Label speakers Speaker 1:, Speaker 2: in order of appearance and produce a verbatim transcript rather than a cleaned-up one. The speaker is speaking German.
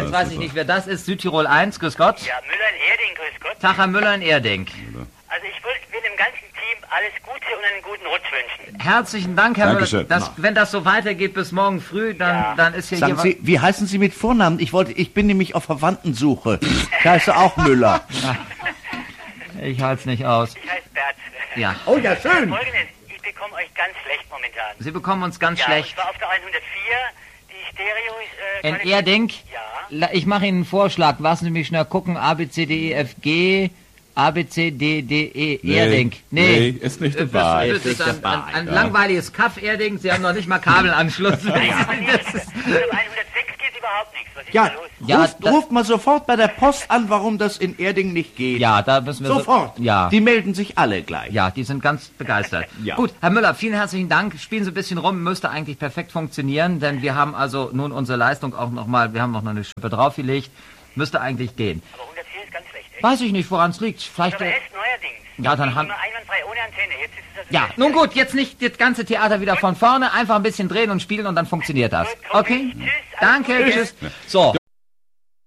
Speaker 1: jetzt weiß ich nicht, wer das ist. Südtirol eins, grüß Gott.
Speaker 2: Ja, Müller in Erding, grüß Gott.
Speaker 1: Tag, Herr Müller in Erding.
Speaker 2: Also ich will, will dem ganzen Team alles Gute und einen guten Rutsch wünschen.
Speaker 1: Herzlichen Dank, Herr
Speaker 3: Dankeschön.
Speaker 1: Müller. Das, wenn das so weitergeht bis morgen früh, dann,
Speaker 2: Ja.
Speaker 1: dann ist hier
Speaker 4: Sagen
Speaker 1: hier
Speaker 4: Sie, wie heißen Sie mit Vornamen? Ich wollte, ich bin nämlich auf Verwandtensuche. Ich heiße auch Müller.
Speaker 1: was... Ich halte es nicht aus.
Speaker 2: Ich heiße Bert.
Speaker 1: Ja.
Speaker 4: Oh ja, schön.
Speaker 2: Folgendes, ich bekomme euch ganz schlecht momentan.
Speaker 1: Sie bekommen uns ganz
Speaker 2: Ja,
Speaker 1: schlecht.
Speaker 2: ich war auf der hundertvier, die Stereo ist... Äh,
Speaker 1: In
Speaker 2: Qualität-
Speaker 1: Erding?
Speaker 2: Ja.
Speaker 1: La- Ich mache Ihnen einen Vorschlag. Lassen Sie mich schnell gucken. A, B, C, D, E, F, G... A, B, C, D, D, E,
Speaker 3: Nee,
Speaker 1: Erding.
Speaker 3: nee, ist nicht dabei.
Speaker 1: Das, das ist ein, ein, ein
Speaker 3: Ja.
Speaker 1: langweiliges Kaff, Erding. Sie haben noch nicht mal Kabelanschluss.
Speaker 2: Ja, aber nicht,
Speaker 1: Das ist,
Speaker 2: also hundertsechs geht überhaupt nichts. Was ist
Speaker 4: Ja,
Speaker 2: da los?
Speaker 1: Ja,
Speaker 4: ruft,
Speaker 1: da-
Speaker 4: ruft mal sofort bei der Post an, warum das in Erding nicht geht.
Speaker 1: ja, da müssen wir... so-
Speaker 4: Sofort.
Speaker 1: Ja.
Speaker 4: Die melden sich alle gleich.
Speaker 1: Ja, die sind ganz begeistert.
Speaker 4: Ja.
Speaker 1: Gut, Herr Müller, vielen herzlichen Dank. Spielen Sie ein bisschen rum, müsste eigentlich perfekt funktionieren, denn wir haben also nun unsere Leistung auch nochmal, wir haben noch eine Schippe draufgelegt, müsste eigentlich gehen.
Speaker 2: Aber hundertvier ist ganz schlecht, echt?
Speaker 1: Weiß ich nicht, woran es liegt. Vielleicht...
Speaker 2: Aber
Speaker 1: äh,
Speaker 2: erst neuerdings.
Speaker 1: Ja, dann haben-
Speaker 2: Immer einwandfrei ohne Antenne. Jetzt ist es das
Speaker 1: Ja, nun gut, jetzt nicht das ganze Theater wieder von vorne, einfach ein bisschen drehen und spielen und dann funktioniert das.
Speaker 2: Gut, okay.
Speaker 1: Okay?
Speaker 2: Tschüss, alles
Speaker 1: Danke,
Speaker 2: Gute.
Speaker 1: tschüss. So.